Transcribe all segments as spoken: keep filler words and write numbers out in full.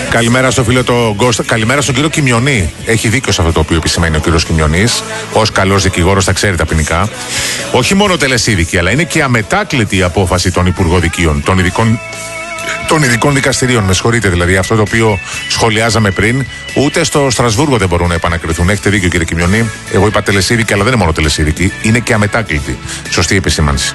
Καλημέρα στο φίλο τον Κώστα. Καλημέρα στον κύριο Κιμιονή. Έχει δίκιο σε αυτό το οποίο επισημαίνει ο κύριος Κιμιονής. Ως καλός δικηγόρος θα ξέρει τα ποινικά. Όχι μόνο τελεσίδικη, αλλά είναι και αμετάκλητη η απόφαση των υπουργοδικείων, των ειδικών, των ειδικών δικαστηρίων. Με συγχωρείτε, δηλαδή αυτό το οποίο σχολιάζαμε πριν. Ούτε στο Στρασβούργο δεν μπορούν να επανακριθούν. Έχετε δίκιο, κύριε Κιμιονή. Εγώ είπα τελεσίδικη, αλλά δεν είναι μόνο τελεσίδικη. Είναι και αμετάκλητη. Σωστή επισήμανση.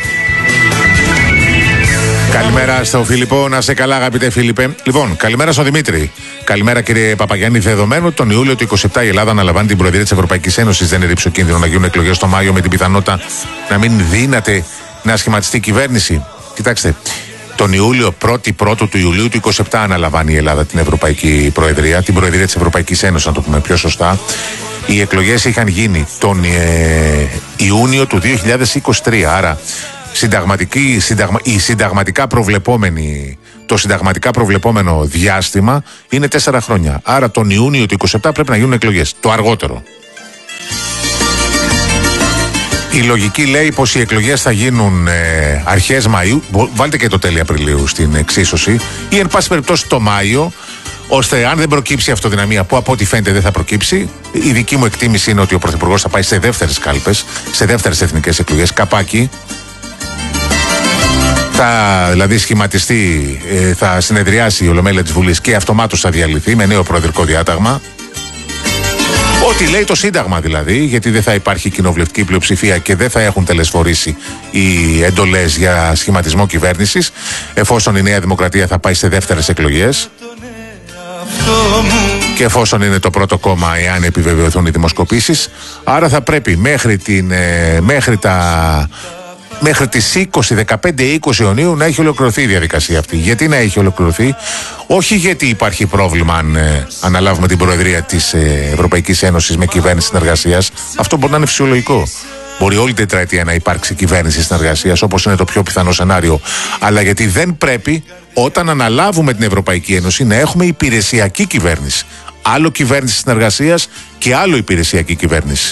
Καλημέρα στο Φίλιππο, να σε καλά αγαπητέ Φίλιππε. Λοιπόν, καλημέρα στον Δημήτρη. Καλημέρα κύριε Παπαγιάννη. Δεδομένου τον Ιούλιο του είκοσι επτά η Ελλάδα αναλαμβάνει την Προεδρία της Ευρωπαϊκής Ένωσης, δεν είναι ύψο κίνδυνο να γίνουν εκλογές το Μάιο με την πιθανότητα να μην δύναται να σχηματιστεί η κυβέρνηση? Κοιτάξτε, τον Ιούλιο, πρώτη πρώτου του Ιουλίου του είκοσι επτά αναλαμβάνει η Ελλάδα την Ευρωπαϊκή Προεδρία, την Προεδρία της Ευρωπαϊκής Ένωσης, να το πούμε πιο σωστά. Οι εκλογές είχαν γίνει τον ε, Ιούνιο του δύο χιλιάδες είκοσι τρία, άρα συνταγματική, συνταγμα, η συνταγματικά προβλεπόμενη, το συνταγματικά προβλεπόμενο διάστημα είναι τέσσερα χρόνια. Άρα τον Ιούνιο του είκοσι επτά πρέπει να γίνουν εκλογές, το αργότερο. Η λογική λέει πως οι εκλογές θα γίνουν ε, αρχές Μαΐου, βάλτε και το τέλη Απριλίου στην εξίσωση, ή εν πάση περιπτώσει το Μάιο, ώστε αν δεν προκύψει αυτοδυναμία, που από ό,τι φαίνεται δεν θα προκύψει, η δική μου εκτίμηση είναι ότι ο Πρωθυπουργός θα πάει σε δεύτερες κάλπες, σε δεύτερες εθνικές εκλογές, καπάκι. Θα δηλαδή σχηματιστεί, ε, θα συνεδριάσει η Ολομέλεια της Βουλής και αυτομάτως θα διαλυθεί με νέο προεδρικό διάταγμα. Ό,τι λέει το Σύνταγμα δηλαδή, γιατί δεν θα υπάρχει κοινοβουλευτική πλειοψηφία και δεν θα έχουν τελεσφορήσει οι εντολές για σχηματισμό κυβέρνησης, εφόσον η Νέα Δημοκρατία θα πάει σε δεύτερες εκλογές. Και εφόσον είναι το πρώτο κόμμα, εάν επιβεβαιωθούν οι δημοσκοπήσεις, άρα θα πρέπει μέχρι, την, ε, μέχρι τα... μέχρι τις είκοσι, δεκαπέντε είκοσι Ιουνίου να έχει ολοκληρωθεί η διαδικασία αυτή. Γιατί να έχει ολοκληρωθεί? Όχι γιατί υπάρχει πρόβλημα αν ε, αναλάβουμε την Προεδρία της ε, Ευρωπαϊκής Ένωσης με κυβέρνηση συνεργασίας. Αυτό μπορεί να είναι φυσιολογικό. Μπορεί όλη την τετραετία να υπάρξει κυβέρνηση συνεργασίας, όπως είναι το πιο πιθανό σενάριο. Αλλά γιατί δεν πρέπει όταν αναλάβουμε την Ευρωπαϊκή Ένωση να έχουμε υπηρεσιακή κυβέρνηση. Άλλο κυβέρνηση συνεργασίας και άλλο υπηρεσιακή κυβέρνηση.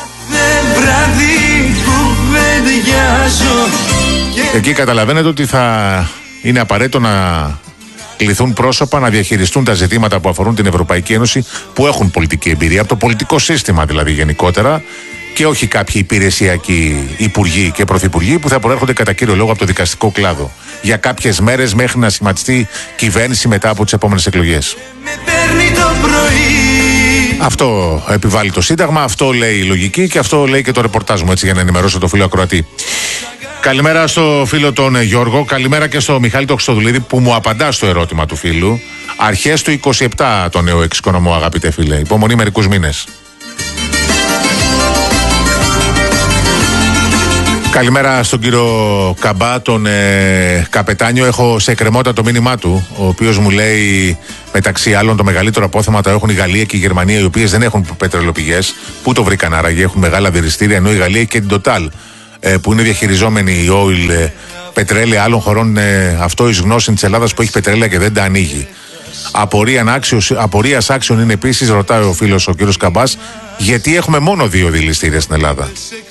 Εκεί καταλαβαίνετε ότι θα είναι απαραίτητο να κληθούν πρόσωπα να διαχειριστούν τα ζητήματα που αφορούν την Ευρωπαϊκή Ένωση, που έχουν πολιτική εμπειρία, από το πολιτικό σύστημα δηλαδή γενικότερα, και όχι κάποιοι υπηρεσιακοί υπουργοί και πρωθυπουργοί που θα προέρχονται κατά κύριο λόγο από το δικαστικό κλάδο για κάποιες μέρες μέχρι να σχηματιστεί κυβέρνηση μετά από τις επόμενες εκλογές. Αυτό επιβάλλει το Σύνταγμα, αυτό λέει η λογική και αυτό λέει και το ρεπορτάζ μου, έτσι, για να ενημερώσω το φίλο ακροατή. Καλημέρα στο φίλο τον Γιώργο, καλημέρα και στο Μιχάλη τον Χρυστοδουλίδη που μου απαντά στο ερώτημα του φίλου. Αρχές του είκοσι επτά το νέο εξοικονομώ, αγαπητέ φίλε. Υπομονή μερικούς μήνες. Καλημέρα στον κύριο Καμπά, τον ε, καπετάνιο. Έχω σε εκκρεμότητα το μήνυμά του, ο οποίος μου λέει μεταξύ άλλων το μεγαλύτερο απόθεμα το έχουν η Γαλλία και η Γερμανία, οι οποίες δεν έχουν πετρελαιοπηγές. Πού το βρήκαν άραγε? Έχουν μεγάλα διαριστήρια, ενώ η Γαλλία και την Total, ε, που είναι διαχειριζόμενη η oil, ε, πετρέλαια άλλων χωρών, ε, αυτό εις γνώση της Ελλάδας που έχει πετρέλαια και δεν τα ανοίγει. Απορίας άξιων είναι επίσης, ρωτάει ο φίλος ο κύριος Καμπάς, γιατί έχουμε μόνο δύο δηληστήρια στην Ελλάδα.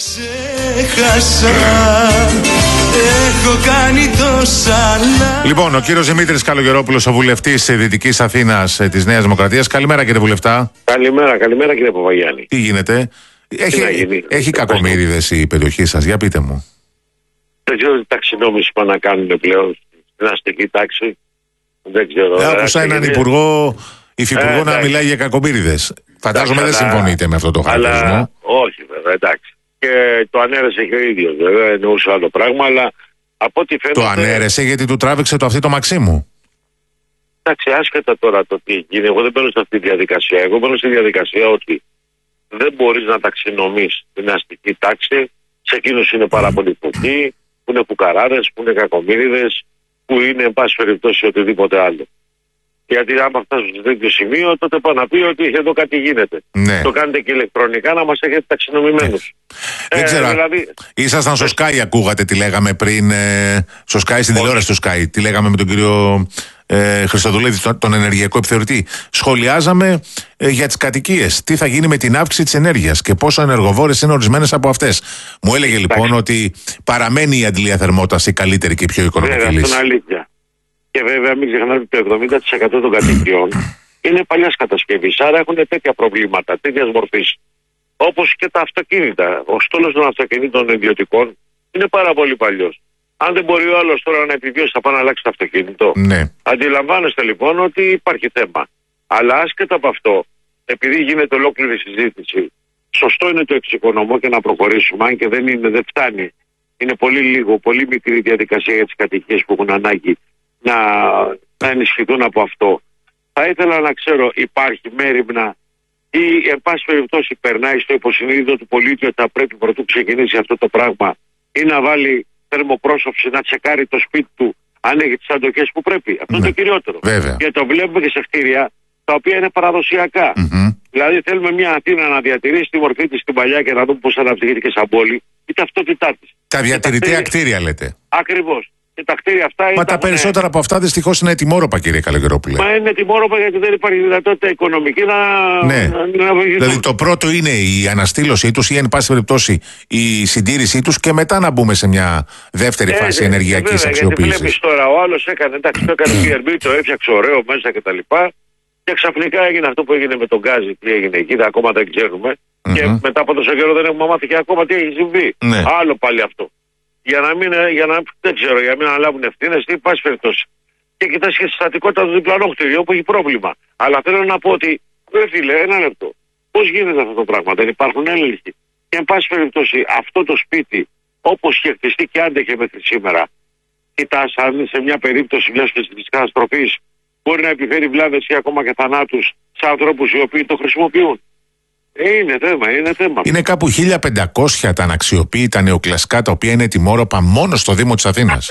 Λοιπόν, ο κύριος Δημήτρης Καλογερόπουλος, ο βουλευτής Δυτικής Αθήνας της Νέας Δημοκρατίας. Καλημέρα κύριε βουλευτά. Καλημέρα, καλημέρα κύριε Παπαγιάννη. Τι γίνεται? Έχει, έχει κακομοίριδες η περιοχή σας, για πείτε μου. Δεν ξέρω τι ταξινόμηση πάνε να κάνουν πλέον στην αστική τάξη. Δεν ξέρω. Ε, άκουσα έναν υπουργό, υφυπουργό, ε, να μιλάει για κακομοίριδες. Φαντάζομαι δεν συμφωνείτε με αυτό το χαρακτηρισμό. Όχι βέβαια, εντάξει. Και το ανέρεσε και ο ίδιος, βέβαια, εννοούσε άλλο πράγμα, αλλά από ό,τι φαίνεται. Το ανέρεσε γιατί του τράβηξε το αυτή το Μαξίμου. Εντάξει, άσχετα τώρα το τι γίνει, εγώ δεν μπαίνω σε αυτή τη διαδικασία. Εγώ μπαίνω στη διαδικασία ότι δεν μπορείς να ταξινομείς την αστική τάξη σε εκείνους είναι πάρα πολύ φτωχοί, που είναι φουκαράδες, που είναι κακομοίριδες, που είναι εν πάση περιπτώσει οτιδήποτε άλλο. Γιατί άμα φτάσουν σε τέτοιο σημείο, τότε πάει να πει ότι εδώ κάτι γίνεται. Ναι. Το κάνετε και ηλεκτρονικά να μας έχετε ταξινομημένους. Ναι. Δεν ξέρω. Ε, δηλαδή... Ήσασταν στο Sky, ακούγατε τι λέγαμε πριν. Ε, στο Sky, στην τηλεόραση του Sky. Τι λέγαμε με τον κύριο ε, Χρυστοδουλίδη, τον, τον ενεργειακό επιθεωρητή. Σχολιάζαμε ε, για τις κατοικίες. Τι θα γίνει με την αύξηση της ενέργειας και πόσο ενεργοβόρες είναι ορισμένες από αυτές. Μου έλεγε λοιπόν ότι παραμένει η αντλία θερμότητας η καλύτερη και η πιο οικονομική Βέβαια, λύση. αυτό είναι αλήθεια. Και βέβαια μην ξεχνάτε ότι το εβδομήντα τοις εκατό των κατοικιών είναι παλιάς κατασκευής. Άρα έχουν τέτοια προβλήματα, τέτοιας μορφής. Όπως και τα αυτοκίνητα. Ο στόλος των αυτοκινήτων ιδιωτικών είναι πάρα πολύ παλιός. Αν δεν μπορεί ο άλλος τώρα να επιβιώσει, θα πάει να αλλάξει το αυτοκίνητο. Ναι. Αντιλαμβάνεστε λοιπόν ότι υπάρχει θέμα. Αλλά άσχετα από αυτό, επειδή γίνεται ολόκληρη συζήτηση, σωστό είναι το εξοικονομώ και να προχωρήσουμε. Αν και δεν, είναι, δεν φτάνει. Είναι πολύ λίγο, πολύ μικρή διαδικασία για τις κατοικίες που έχουν ανάγκη να, να ενισχυθούν από αυτό. Θα ήθελα να ξέρω, υπάρχει μέριμνα ή εν πάση περιπτώσει περνάει στο υποσυνείδητο του πολίτη ότι θα πρέπει πρωτού ξεκινήσει αυτό το πράγμα ή να βάλει θερμοπρόσωψη, να τσεκάρει το σπίτι του αν έχει τις αντοχές που πρέπει. Αυτό είναι ναι. το κυριότερο. Βέβαια. Και το βλέπουμε και σε κτίρια τα οποία είναι παραδοσιακά. Mm-hmm. Δηλαδή θέλουμε μια Αθήνα να διατηρήσει τη μορφή της στην παλιά και να δούμε πώς αναπτυχήθηκε σαν πόλη, η ταυτότητά της. Τα διατηρητέα κτίρια λέτε. Ακριβώς. Και τα κτίρια αυτά. Μα τα περισσότερα από αυτά δυστυχώς είναι ετοιμόρροπα, κύριε Καλογερόπουλε. Μα είναι ετοιμόρροπα γιατί δεν υπάρχει δυνατότητα οικονομική να. Ναι. να, να δηλαδή το πρώτο είναι η αναστήλωσή τους ή εν πάση περιπτώσει η συντήρησή τους και μετά να μπούμε σε μια δεύτερη ε, φάση ενεργειακής αξιοποίησης. Γιατί βλέπεις τώρα, ο άλλος έκανε, εντάξει, το έκανε πι αρ μπι, το έφτιαξε ωραίο μέσα κτλ. Και ξαφνικά έγινε αυτό που έγινε με τον Γκάζι, τι έγινε εκεί, ακόμα δεν ξέρουμε. Mm-hmm. Και μετά από τόσο καιρό δεν έχουμε μάθει και ακόμα τι έχει συμβεί. Ναι. Άλλο πάλι αυτό. Για να μην, για να, δεν ξέρω, για να μην αναλάβουν ευθύνες ή πάση περιπτώσει. Και κοιτάς και στη στατικότητα του διπλανού κτηρίου που έχει πρόβλημα. Αλλά θέλω να πω ότι, ρε φίλε, ένα λεπτό. Πώς γίνεται αυτό το πράγμα, δεν υπάρχουν έλεγχοι. Και εν πάση περιπτώσει, αυτό το σπίτι, όπως είχε χτιστεί και άντεχε μέχρι σήμερα, κοιτάς αν σε μια περίπτωση μιας φυσικής καταστροφής μπορεί να επιφέρει βλάβες ή ακόμα και θανάτους σε ανθρώπους οι οποίοι το χρησιμοποιούν. Είναι θέμα, είναι θέμα. Είναι κάπου χίλια πεντακόσια τα αναξιοποίητα νεοκλασικά τα οποία είναι ετοιμόρροπα μόνο στο Δήμο της Αθήνας.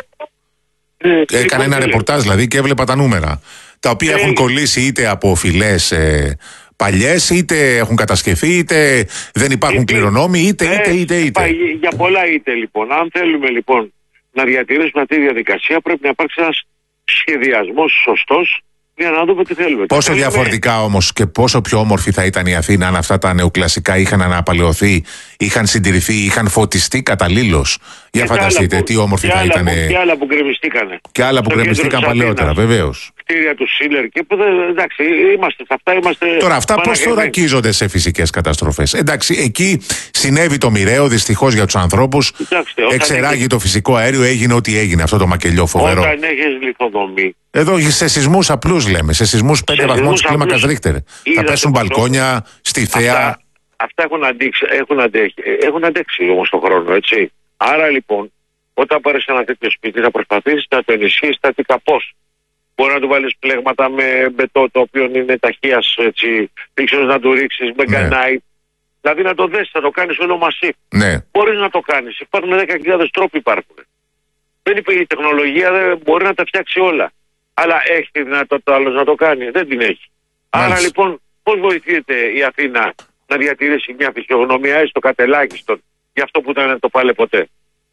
Ε, Έκανε ένα ρεπορτάζ δηλαδή και έβλεπα τα νούμερα. Τα οποία ε, έχουν κολλήσει είτε από φυλές ε, παλιές, είτε έχουν κατασκευθεί, είτε δεν υπάρχουν ε, κληρονόμοι, είτε, ε, είτε, είτε, είτε. Για πολλά είτε λοιπόν. Αν θέλουμε λοιπόν να διατηρήσουμε αυτή τη διαδικασία, πρέπει να υπάρξει ένας σχεδιασμός σωστός. Για να δούμε τι θέλουμε. Πόσο θέλουμε... διαφορετικά όμως και πόσο πιο όμορφη θα ήταν η Αθήνα αν αυτά τα νεοκλασικά είχαν αναπαλαιωθεί, είχαν συντηρηθεί, είχαν φωτιστεί καταλήλως. Για φανταστείτε που, τι όμορφη θα ήταν. Και άλλα που γκρεμιστήκανε. Και άλλα που γκρεμιστήκαν παλαιότερα, βεβαίως. Κτίρια του Σίλερ και που δεν. Εντάξει, είμαστε σε αυτά. Είμαστε τώρα, αυτά πώς θωρακίζονται σε φυσικές καταστροφές. Εντάξει, εκεί συνέβη το μοιραίο δυστυχώς για τους ανθρώπους. Εξεράγει έχεις... το φυσικό αέριο, έγινε ό,τι έγινε αυτό το μακελιό φοβερό. Όταν έχεις λιθοδομή. Εδώ σε σεισμούς απλούς λέμε, σε σεισμούς πέντε βαθμών της κλίμακας Ρίχτερ. Θα πέσουν μπαλκόνια, στη θέα. Αυτά, αυτά έχουν, αντίξει, έχουν, αντέχει, έχουν αντέξει όμως τον χρόνο, έτσι. Άρα λοιπόν, όταν πάρεις ένα τέτοιο σπίτι, θα προσπαθήσεις να το ενισχύσεις στατικά πώς. Μπορεί να του βάλεις πλέγματα με μπετό, το οποίο είναι ταχείας, έτσι, ρίξεις να του ρίξεις με γκανάι. Ναι. Δηλαδή να το δέσεις, θα το κάνεις όλο μασί. Ναι. Μπορείς να το κάνεις. Υπάρχουν δέκα χιλιάδες τρόποι υπάρχουν. Δεν είπε η τεχνολογία, δεν μπορεί να τα φτιάξει όλα. Αλλά έχει τη δυνατότητα άλλος να το κάνει. Δεν την έχει. Μάλιστα. Άρα λοιπόν, πώς βοηθείται η Αθήνα να διατηρήσει μια φυσιογνωμία έστω κατελάχιστον για αυτό που ήταν το πάλε ποτέ.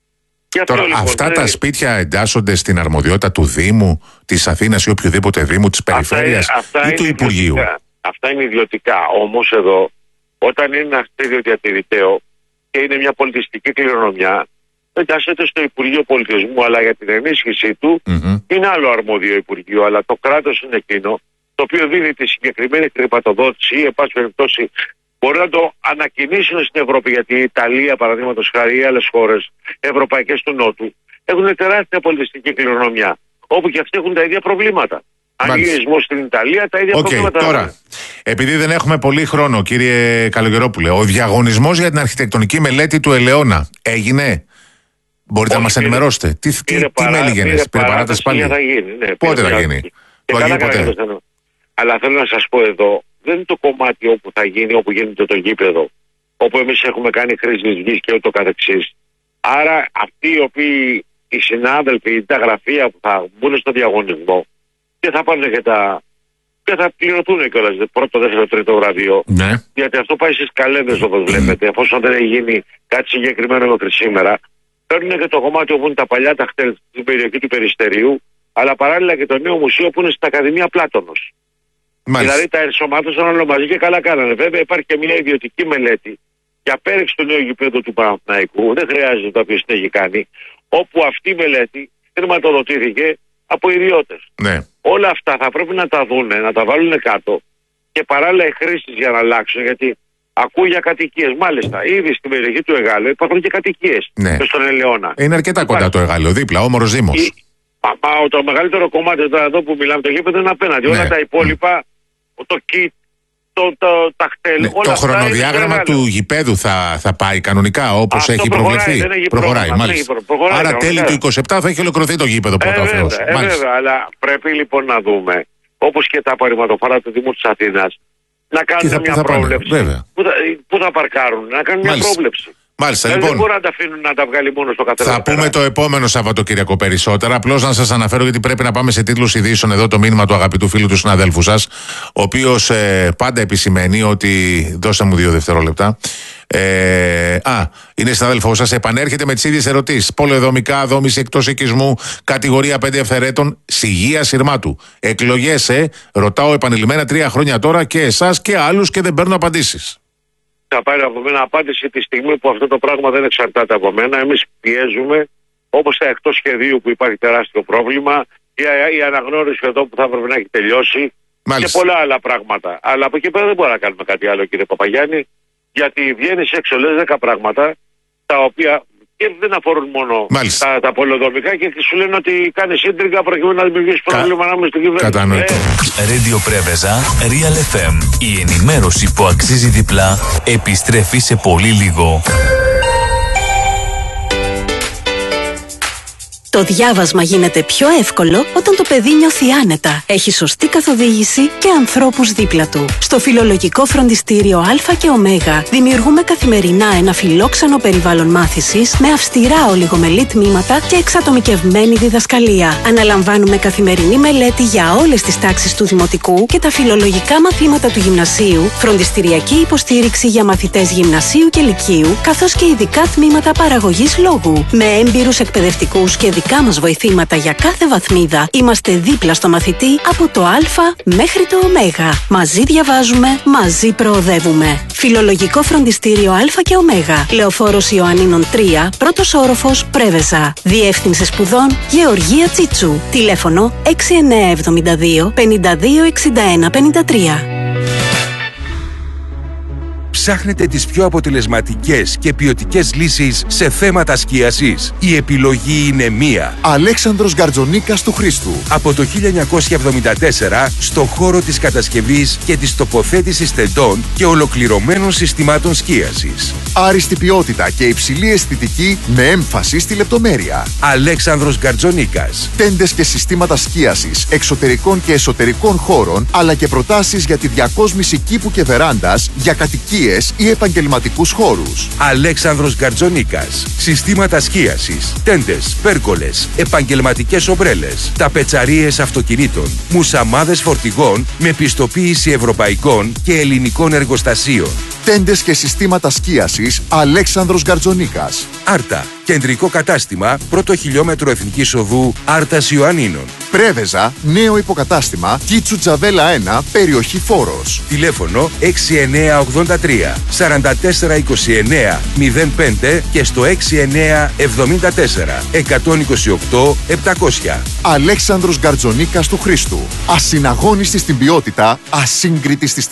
Τώρα, λοιπόν, αυτά δεν... τα σπίτια εντάσσονται στην αρμοδιότητα του Δήμου, της Αθήνας ή οποιοδήποτε Δήμου, της Περιφέρειας ή του Υπουργείου. Ιδιωτικά. Αυτά είναι ιδιωτικά. Όμως εδώ, όταν είναι ένα κτίριο διατηρηταίο και είναι μια πολιτιστική κληρονομιά, εντάσσεται στο Υπουργείο Πολιτισμού, αλλά για την ενίσχυσή του mm-hmm. είναι άλλο αρμόδιο Υπουργείο. Αλλά το κράτος είναι εκείνο το οποίο δίνει τη συγκεκριμένη χρηματοδότηση ή, εν πάση περιπτώσει, μπορεί να το ανακοινήσουν στην Ευρώπη. Γιατί η Ιταλία, παραδείγματος χάρη, ή άλλες χώρες ευρωπαϊκές του Νότου έχουν τεράστια πολιτιστική κληρονομιά. Όπου και αυτοί έχουν τα ίδια προβλήματα. Αγγλισμό στην Ιταλία, τα ίδια okay, προβλήματα. Τώρα, επειδή δεν έχουμε πολύ χρόνο, κύριε Καλογερόπουλε, ο διαγωνισμός για την αρχιτεκτονική μελέτη του Ελαιώνα έγινε. Μπορείτε όχι, να μας ενημερώσετε. Τι, τι, τι παρά, μέλη γενες, πήρε παράταση πάλι. Θα γίνει, ναι, πότε θα γίνει. Και καλά, ποτέ. Αλλά θέλω να σας πω εδώ, δεν είναι το κομμάτι όπου θα γίνει, όπου γίνεται το γήπεδο, όπου εμείς έχουμε κάνει χρήση της γης και ούτω καθεξής. Άρα αυτοί οι οποίοι, οι συνάδελφοι, τα γραφεία που θα μπουν στο διαγωνισμό και θα πάνε και τα... και θα πληρωθούν κιόλας πρώτο, δεύτερο, τρίτο βραβείο. Ναι. Γιατί αυτό πάει στις καλένδες όπως βλέπετε, εφόσον δεν έχει γίνει κάτι συγκεκριμένο μέχρι σήμερα. Παίρνουν και το κομμάτι όπου είναι τα παλιά τα χτέλ στην περιοχή του Περιστερίου, αλλά παράλληλα και το νέο μουσείο που είναι στην Ακαδημία Πλάτωνος. Μάλιστα. Δηλαδή τα ενσωμάτωσαν όλο μαζί και καλά κάνανε. Βέβαια υπάρχει και μια ιδιωτική μελέτη για πέριξη του νέου γηπέδου του Παναθηναϊκού, δεν χρειάζεται το οποίο την έχει κάνει, όπου αυτή η μελέτη χρηματοδοτήθηκε από ιδιώτες. Ναι. Όλα αυτά θα πρέπει να τα δούνε, να τα βάλουν κάτω και παράλληλα οι χρήσεις για να αλλάξουν, γιατί ακούω για κατοικίες. Μάλιστα, ήδη στην περιοχή του Εγάλεω υπάρχουν και κατοικίες. Ναι. Και στον Ελαιώνα. Είναι αρκετά Υπάρχει. κοντά το Εγάλεο, δίπλα, όμορος Δήμος. Η... Μα, το μεγαλύτερο κομμάτι τώρα εδώ που μιλάμε, το γήπεδο είναι απέναντι. Ναι. Όλα τα υπόλοιπα, το κιτ, το, το, τα χτέλ. Ναι, όλα το αυτά χρονοδιάγραμμα του γηπέδου θα, θα πάει κανονικά όπως αυτό έχει προχωράει, προβλεφθεί. Δεν έχει προχωράει, πρόγραμμα, μάλιστα. έχει προχωράει, Άρα προχωράει, τέλη του είκοσι επτά θα έχει ολοκληρωθεί το γήπεδο πρώτα. Ε, βέβαια, ε, βέβαια, αλλά πρέπει λοιπόν να δούμε, όπως και τα απορριμματοφόρα του Δήμου της Αθήνας, να κάνουν θα, μια θα πρόβλεψη. Πάνε, πού, θα, πού θα παρκάρουν, να κάνουν μια Μάλιστα. πρόβλεψη. Μάλιστα, δηλαδή λοιπόν. δεν μπορεί να τα αφήνουν να τα βγάλει μόνο στο καθένα. Θα πούμε το επόμενο Σαββατοκύριακο περισσότερα. Απλώς να σας αναφέρω, γιατί πρέπει να πάμε σε τίτλους ειδήσεων, εδώ το μήνυμα του αγαπητού φίλου του συναδέλφου σας, ο οποίος ε, πάντα επισημαίνει ότι. Δώστε μου δύο δευτερόλεπτα. Ε, α, είναι συνάδελφός σας. Επανέρχεται με τις ίδιες ερωτήσεις. Πολεοδομικά, δόμηση εκτός οικισμού, κατηγορία πέντε ευθερέτων, συγεία σειρμάτου. Εκλογές, ε, ρωτάω επανειλημμένα τρία χρόνια τώρα και εσάς και άλλους και δεν παίρνω απαντήσεις. Θα πάρει από μένα απάντηση τη στιγμή που αυτό το πράγμα δεν εξαρτάται από μένα. Εμείς πιέζουμε, όπως τα εκτός σχεδίου που υπάρχει τεράστιο πρόβλημα, η, η αναγνώριση εδώ που θα έπρεπε να έχει τελειώσει. Μάλιστα. Και πολλά άλλα πράγματα. Αλλά από εκεί πέρα δεν μπορούμε να κάνουμε κάτι άλλο, κύριε Παπαγιάννη, γιατί βγαίνει έξω, λες δέκα πράγματα τα οποία και δεν αφορούν μόνο τα, τα πολεοδομικά και σου λένε ότι κάνει σύντριγγα προκειμένου να δημιουργήσει πρόβλημα ανάμεσα στην κυβέρνηση. Κατανοητό. Radio Πρέβεζα, Real εφ εμ. Η ενημέρωση που αξίζει διπλά επιστρέφει σε πολύ λίγο. Το διάβασμα γίνεται πιο εύκολο όταν το παιδί νιώθει άνετα, έχει σωστή καθοδήγηση και ανθρώπους δίπλα του. Στο Φιλολογικό Φροντιστήριο Α και Ω δημιουργούμε καθημερινά ένα φιλόξενο περιβάλλον μάθησης με αυστηρά ολιγομελή τμήματα και εξατομικευμένη διδασκαλία. Αναλαμβάνουμε καθημερινή μελέτη για όλες τις τάξεις του Δημοτικού και τα φιλολογικά μαθήματα του Γυμνασίου, φροντιστηριακή υποστήριξη για μαθητές Γυμνασίου και Λυκείου, καθώς και ειδικά τμήματα παραγωγής λόγου. Με έμπειρους εκπαιδευτικούς και δικά μας βοηθήματα για κάθε βαθμίδα, είμαστε δίπλα στο μαθητή από το Α μέχρι το Ω. Μαζί διαβάζουμε, μαζί προοδεύουμε. Φιλολογικό Φροντιστήριο Α και Ω. Λεωφόρος Ιωαννίνων τρία, πρώτος όροφος, Πρέβεζα. Διεύθυνση σπουδών Γεωργία Τσίτσου. Τηλέφωνο έξι εννιά εβδομήντα δύο πενήντα δύο εξήντα ένα πενήντα τρία. Ψάχνετε τις πιο αποτελεσματικές και ποιοτικές λύσεις σε θέματα σκίασης? Η επιλογή είναι μία. Αλέξανδρος Γκαρτζονίκας του Χρήστου. Από το χίλια εννιακόσια εβδομήντα τέσσερα στο χώρο της κατασκευής και της τοποθέτησης τεντών και ολοκληρωμένων συστημάτων σκίασης. Άριστη ποιότητα και υψηλή αισθητική με έμφαση στη λεπτομέρεια. Αλέξανδρος Γκαρτζονίκας. Τέντες και συστήματα σκίασης εξωτερικών και εσωτερικών χώρων, αλλά και προτάσεις για τη διακόσμηση κήπου και βεράντας για κατοικίες ή επαγγελματικούς χώρους. Αλέξανδρος Γκαρτζονίκας. Συστήματα σκίασης, τέντες, πέρκολες, επαγγελματικές ομπρέλες, ταπετσαρίες αυτοκινήτων, μουσαμάδες φορτηγών με πιστοποίηση ευρωπαϊκών και ελληνικών εργοστασίων. Τέντες και συστήματα σκίασης Αλέξανδρος Γκαρτζονίκας. Άρτα. Κεντρικό κατάστημα, πρώτο χιλιόμετρο Εθνικής Οδού, Άρτας Ιωαννίνων. Πρέβεζα, νέο υποκατάστημα, Κίτσου Τζαβέλα ένα, περιοχή Φόρος. Τηλέφωνο έξι εννιά ογδόντα τρία σαράντα τέσσερα είκοσι εννιά μηδέν πέντε και στο έξι εννιά εβδομήντα τέσσερα εκατόν είκοσι οκτώ επτακόσια. Αλέξανδρος Γκαρτζονίκας του Χρήστου. Ασυναγώνιστη στην ποιότητα, ασύγκριτη στη